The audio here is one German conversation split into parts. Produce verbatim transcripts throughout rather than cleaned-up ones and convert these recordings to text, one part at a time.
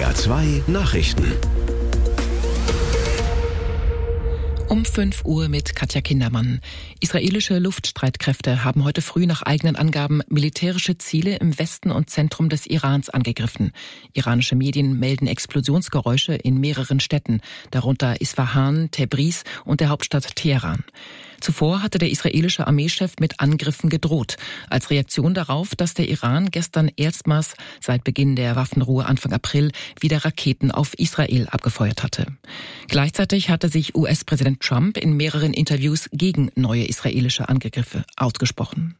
R zwei Nachrichten. Um fünf Uhr mit Katja Kindermann. Israelische Luftstreitkräfte haben heute früh nach eigenen Angaben militärische Ziele im Westen und Zentrum des Irans angegriffen. Iranische Medien melden Explosionsgeräusche in mehreren Städten, darunter Isfahan, Tabriz und der Hauptstadt Teheran. Zuvor hatte der israelische Armeechef mit Angriffen gedroht, als Reaktion darauf, dass der Iran gestern erstmals seit Beginn der Waffenruhe Anfang April wieder Raketen auf Israel abgefeuert hatte. Gleichzeitig hatte sich U S-Präsident Trump in mehreren Interviews gegen neue israelische Angriffe ausgesprochen.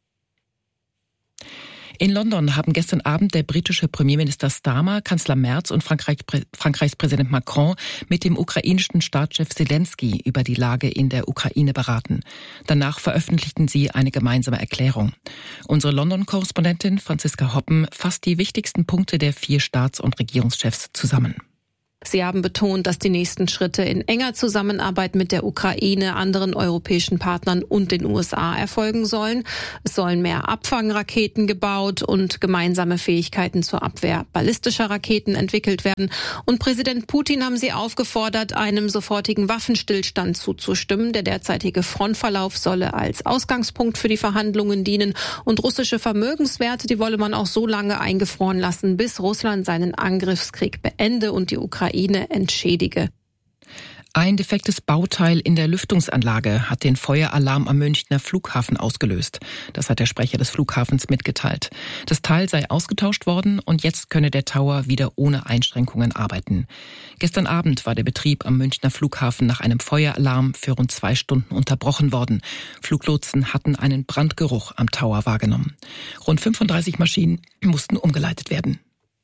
In London haben gestern Abend der britische Premierminister Starmer, Kanzler Merz und Frankreich, Frankreichs Präsident Macron mit dem ukrainischen Staatschef Zelensky über die Lage in der Ukraine beraten. Danach veröffentlichten sie eine gemeinsame Erklärung. Unsere London-Korrespondentin Franziska Hoppen fasst die wichtigsten Punkte der vier Staats- und Regierungschefs zusammen. Sie haben betont, dass die nächsten Schritte in enger Zusammenarbeit mit der Ukraine, anderen europäischen Partnern und den U S A erfolgen sollen. Es sollen mehr Abfangraketen gebaut und gemeinsame Fähigkeiten zur Abwehr ballistischer Raketen entwickelt werden. Und Präsident Putin haben sie aufgefordert, einem sofortigen Waffenstillstand zuzustimmen. Der derzeitige Frontverlauf solle als Ausgangspunkt für die Verhandlungen dienen. Und russische Vermögenswerte, die wolle man auch so lange eingefroren lassen, bis Russland seinen Angriffskrieg beende und die Ukraine entschädige. Ein defektes Bauteil in der Lüftungsanlage hat den Feueralarm am Münchner Flughafen ausgelöst. Das hat der Sprecher des Flughafens mitgeteilt. Das Teil sei ausgetauscht worden und jetzt könne der Tower wieder ohne Einschränkungen arbeiten. Gestern Abend war der Betrieb am Münchner Flughafen nach einem Feueralarm für rund zwei Stunden unterbrochen worden. Fluglotsen hatten einen Brandgeruch am Tower wahrgenommen. Rund fünfunddreißig Maschinen mussten umgeleitet werden.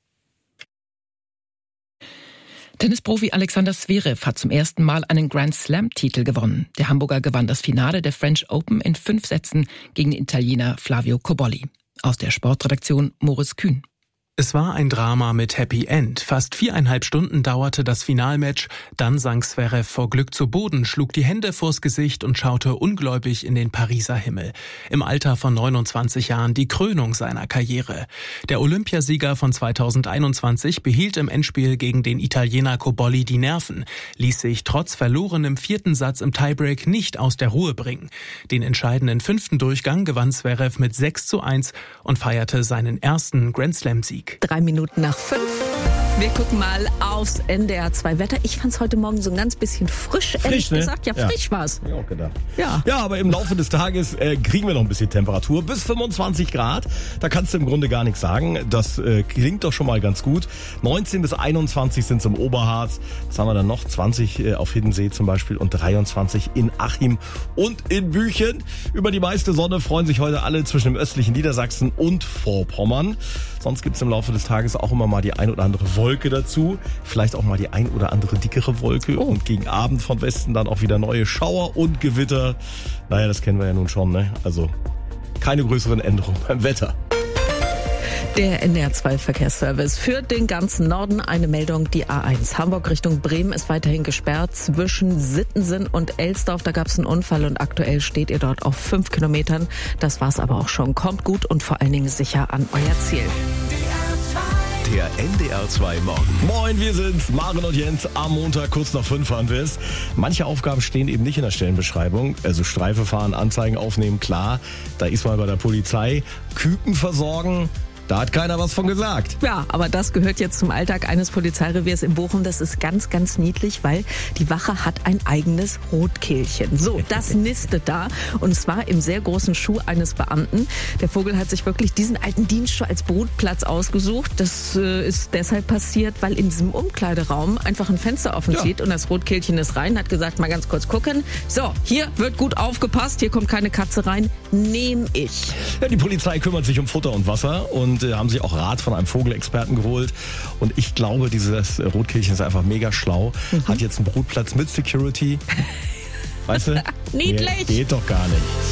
Tennisprofi Alexander Zverev hat zum ersten Mal einen Grand-Slam-Titel gewonnen. Der Hamburger gewann das Finale der French Open in fünf Sätzen gegen den Italiener Flavio Cobolli. Aus der Sportredaktion Moritz Kühn. Es war ein Drama mit Happy End. Fast viereinhalb Stunden dauerte das Finalmatch. Dann sank Zverev vor Glück zu Boden, schlug die Hände vors Gesicht und schaute ungläubig in den Pariser Himmel. Im Alter von neunundzwanzig Jahren die Krönung seiner Karriere. Der Olympiasieger von zweitausendeinundzwanzig behielt im Endspiel gegen den Italiener Cobolli die Nerven, ließ sich trotz verlorenem vierten Satz im Tiebreak nicht aus der Ruhe bringen. Den entscheidenden fünften Durchgang gewann Zverev mit sechs zu eins und feierte seinen ersten Grand-Slam-Sieg. Drei Minuten nach fünf. Wir gucken mal aufs N D R zwei Wetter. Ich fand es heute Morgen so ein ganz bisschen frisch, frisch ehrlich ne? gesagt. Ja, ja. frisch war's. Hab ich auch gedacht. Ja. ja, aber im Laufe des Tages äh, kriegen wir noch ein bisschen Temperatur. Bis fünfundzwanzig Grad. Da kannst du im Grunde gar nichts sagen. Das äh, klingt doch schon mal ganz gut. neunzehn bis einundzwanzig sind es im Oberharz. Was haben wir dann noch? zwanzig äh, auf Hiddensee zum Beispiel und dreiundzwanzig in Achim und in Büchen. Über die meiste Sonne freuen sich heute alle zwischen dem östlichen Niedersachsen und Vorpommern. Sonst gibt es im Laufe des Tages auch immer mal die ein oder andere Wolke dazu. Vielleicht auch mal die ein oder andere dickere Wolke. Oh. Und gegen Abend von Westen dann auch wieder neue Schauer und Gewitter. Naja, das kennen wir ja nun schon, ne? Also keine größeren Änderungen beim Wetter. Der N D R zwei Verkehrsservice. Für den ganzen Norden eine Meldung. Die A eins Hamburg Richtung Bremen ist weiterhin gesperrt. Zwischen Sittensen und Elsdorf, da gab es einen Unfall und aktuell steht ihr dort auf fünf Kilometern. Das war's aber auch schon. Kommt gut und vor allen Dingen sicher an euer Ziel. Der N D R zwei Morgen. Moin, wir sind's, Maren und Jens. Am Montag kurz nach fünf haben wir es. Manche Aufgaben stehen eben nicht in der Stellenbeschreibung. Also Streife fahren, Anzeigen aufnehmen, klar. Da ist man bei der Polizei. Küken versorgen. Da hat keiner was von gesagt. Ja, aber das gehört jetzt zum Alltag eines Polizeireviers in Bochum. Das ist ganz, ganz niedlich, weil die Wache hat ein eigenes Rotkehlchen. So, das nistet da und zwar im sehr großen Schuh eines Beamten. Der Vogel hat sich wirklich diesen alten Dienstschuh als Brutplatz ausgesucht. Das äh, ist deshalb passiert, weil in diesem Umkleideraum einfach ein Fenster offen zieht ja. und das Rotkehlchen ist rein. Hat gesagt, mal ganz kurz gucken. So, hier wird gut aufgepasst, hier kommt keine Katze rein. Nehm ich. Ja, die Polizei kümmert sich um Futter und Wasser und Und äh, haben sich auch Rat von einem Vogelexperten geholt. Und ich glaube, dieses Rotkehlchen ist einfach mega schlau. Mhm. Hat jetzt einen Brutplatz mit Security. Weißt du? Niedlich. Nee, geht doch gar nicht.